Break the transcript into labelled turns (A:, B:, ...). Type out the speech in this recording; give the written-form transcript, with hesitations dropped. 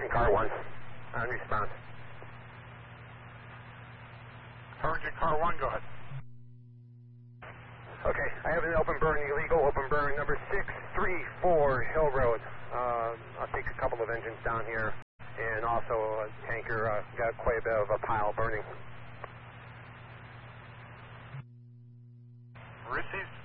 A: Sergeant Car 1. On response.
B: Sergeant Car 1, go ahead.
A: Okay, I have an open burn, illegal open burn, number 634 Hill Road. I'll take a couple of engines down here, and also a tanker got quite a bit of a pile burning.
B: Received.